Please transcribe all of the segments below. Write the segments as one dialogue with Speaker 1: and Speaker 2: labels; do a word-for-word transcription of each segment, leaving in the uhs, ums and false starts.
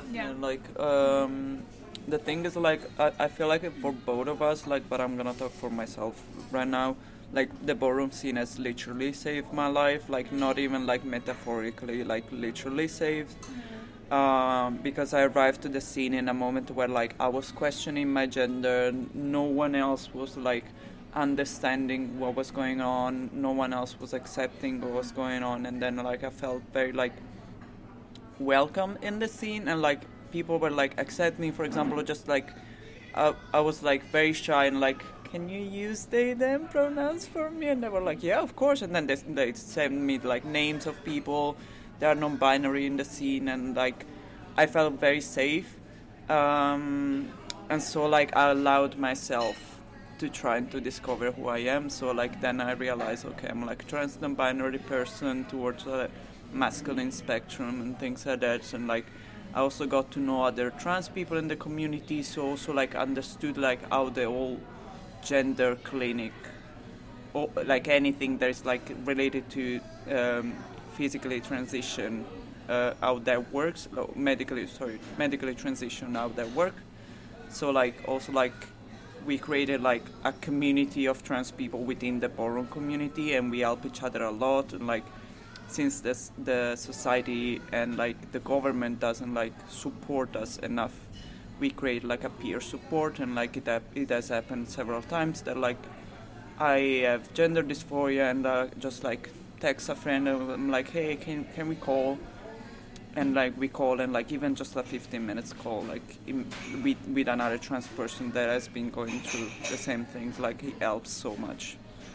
Speaker 1: Yeah.
Speaker 2: And, like, um, the thing is, like, I, I feel like for both of us, like, but I'm gonna talk for myself right now. Like, the ballroom scene has literally saved my life. Like, not even like metaphorically, like literally saved. Um, because I arrived to the scene in a moment where, like, I was questioning my gender. No one else was, like, understanding what was going on. No one else was accepting what was going on. And then, like, I felt very, like, welcome in the scene. And, like, people were, like, accepting me, for example, just, like, I, I was, like, very shy and, like, can you use they, them pronouns for me? And they were like, yeah, of course. And then they, they sent me, like, names of people that are non-binary in the scene, and like I felt very safe, um, and so like I allowed myself to try and to discover who I am. So like then I realized, okay, I'm like trans non-binary person towards a masculine spectrum and things like that. And like I also got to know other trans people in the community, so also like understood like how the whole gender clinic, or like anything that is like related to um, physically transition, uh, how that works, oh, medically sorry medically transition, how that work. So like also like we created like a community of trans people within the ballroom community, and we help each other a lot. And like since this, the society and like the government doesn't like support us enough, we create like a peer support. And like it, it has happened several times that like I have gender dysphoria and uh, just like text a friend and I'm like, hey, can can we call? And like we call, and like even just a fifteen minutes call, like in, with with another trans person that has been going through the same things, like it helps so much.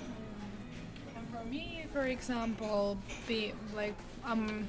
Speaker 1: And for me, for example, be like um,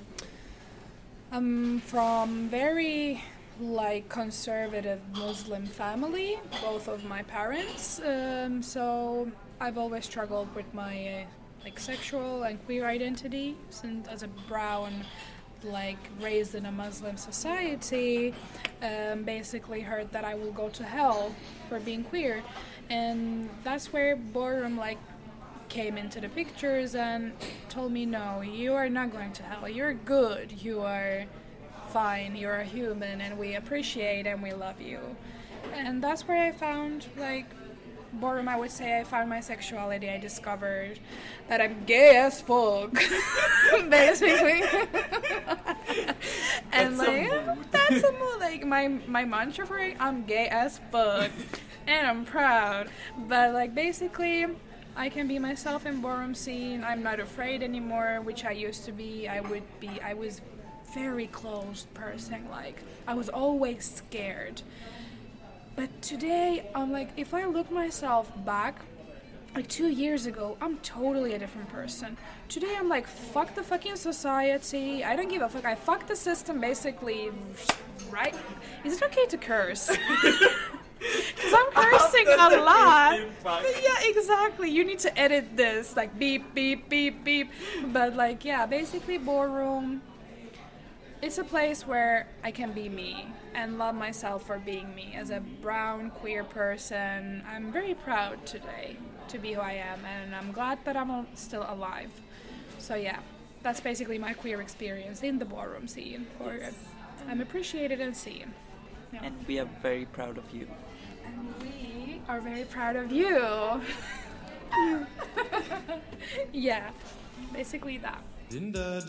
Speaker 1: I'm from very like conservative Muslim family, both of my parents. Um, so I've always struggled with my uh, like sexual and queer identity since as a brown, like raised in a Muslim society. Um, basically heard that I will go to hell for being queer, and that's where ballroom like came into the pictures and told me, no, you are not going to hell. You're good. You are fine. You're a human, and we appreciate and we love you. And that's where I found like ballroom. I would say I found my sexuality. I discovered that I'm gay as fuck, basically. And
Speaker 2: That's
Speaker 1: like
Speaker 2: a mood.
Speaker 1: that's a mood. Like my my mantra for it, I'm gay as fuck, and I'm proud. But like basically, I can be myself in ballroom scene. I'm not afraid anymore, which I used to be. I would be. I was very closed person. Like I was always scared. But today, I'm like, if I look myself back, like two years ago, I'm totally a different person. Today, I'm like, fuck the fucking society. I don't give a fuck. I fuck the system, basically, right? Is it okay to curse? Because I'm cursing a lot. But yeah, exactly. You need to edit this, like, beep, beep, beep, beep. But, like, yeah, basically, ballroom. It's a place where I can be me and love myself for being me. As a brown queer person, I'm very proud today to be who I am, and I'm glad that I'm still alive. So yeah, that's basically my queer experience in the ballroom scene. For I'm appreciated and seen. Yeah.
Speaker 2: And we are very proud of you.
Speaker 1: And we are very proud of you. Yeah, basically that.